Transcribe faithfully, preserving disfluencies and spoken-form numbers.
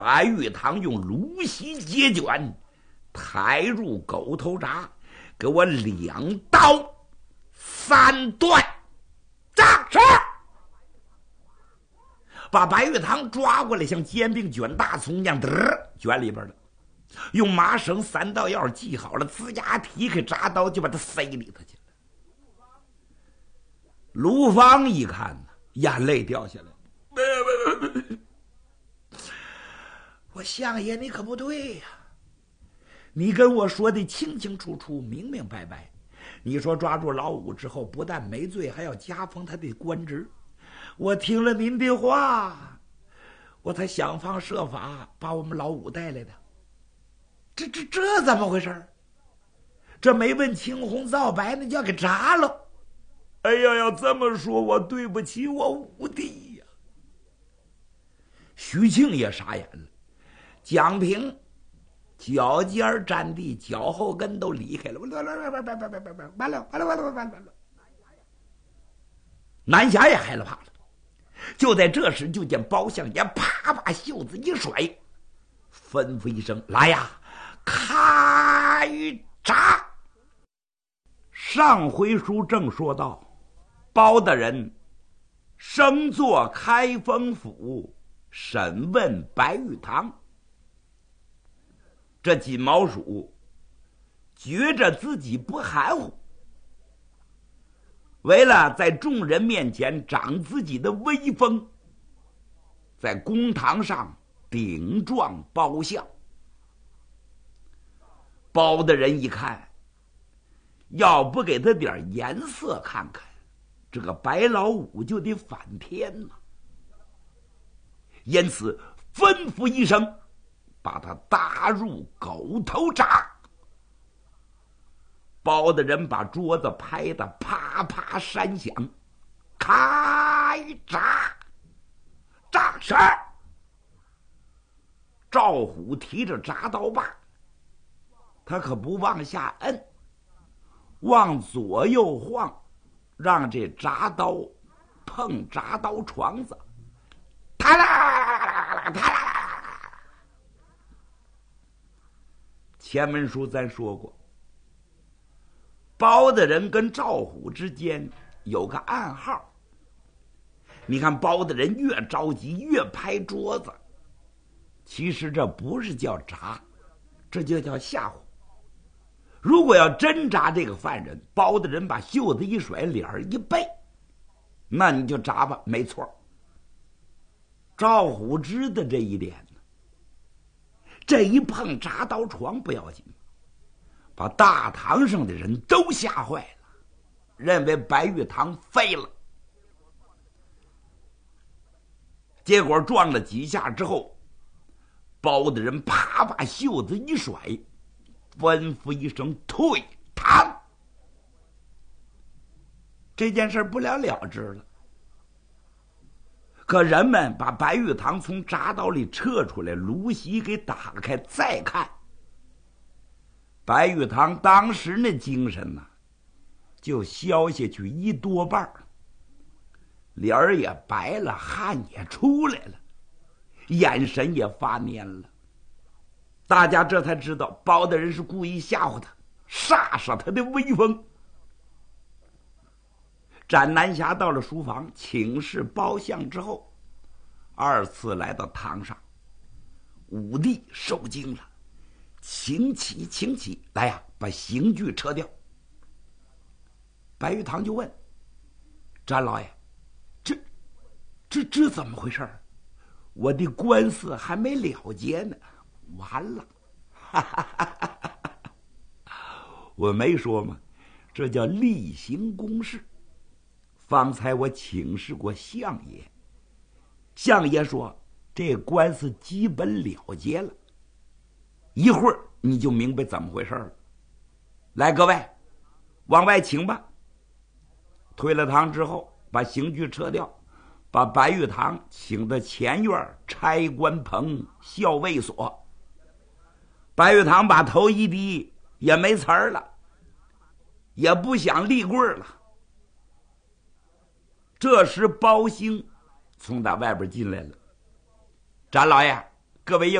白玉堂用芦席结卷，抬入狗头铡，给我两刀三断，扎是。把白玉堂抓过来，像煎饼卷大葱一样，嘚卷里边了。用麻绳三道药系好了，呲牙提开铡刀就把他塞里头去了。卢芳一看呢，眼泪掉下来了。我相爷，你可不对呀、啊！你跟我说的清清楚楚、明明白白。你说抓住老五之后，不但没罪，还要加封他的官职。我听了您的话，我才想方设法把我们老五带来的。这这这怎么回事？这没问青红皂白，那就要给铡了。哎呀，要这么说，我对不起我五弟呀、啊！徐庆也傻眼了。蒋平脚尖沾地，脚后跟都离开了。完了完了完了完了完了完了！南侠也害了怕了。就在这时，就见包相爷啪把袖子一甩，吩咐一声：“来呀，开铡！”上回书正说到，包大人升做开封府审问白玉堂。这金毛鼠觉着自己不含糊，为了在众人面前长自己的威风，在公堂上顶撞包相。包的人一看，要不给他点颜色看看，这个白老五就得反天了。因此吩咐一声，把他搭入狗头铡。包的人把桌子拍得啪啪山响，开铡！扎实！赵虎提着铡刀把，他可不往下摁，往左右晃，让这铡刀碰铡刀床子，啪啦啪啦。前文书咱说过，包大人跟赵虎之间有个暗号。你看包大人越着急越拍桌子，其实这不是叫铡，这就叫吓唬。如果要真铡这个犯人，包大人把袖子一甩，脸儿一背，那你就铡吧，没错。赵虎知道这一点呢，这一碰铡刀床不要紧，把大堂上的人都吓坏了，认为白玉堂废了。结果撞了几下之后，包的人啪把袖子一甩，吩咐一声退堂。这件事不了了之了。可人们把白玉堂从铡刀里撤出来，芦席给打开，再看白玉堂当时那精神呢、啊，就消下去一多半，脸儿也白了，汗也出来了，眼神也发蔫了。大家这才知道包大人是故意吓唬他，煞煞他的威风。斩南侠到了书房请示包相之后，二次来到堂上，武帝受惊了，请起请起，来呀，把刑具撤掉。白玉堂就问詹老爷，这这这怎么回事？我的官司还没了结呢。完了，哈哈哈哈哈！我没说吗？这叫例行公事。方才我请示过相爷，相爷说这官司基本了结了，一会儿你就明白怎么回事了。来，各位，往外请吧。退了堂之后，把刑具撤掉，把白玉堂请到前院差官棚校尉所。白玉堂把头一低，也没词儿了，也不想立棍了。这时包兴从他外边进来了，詹老爷， 各位应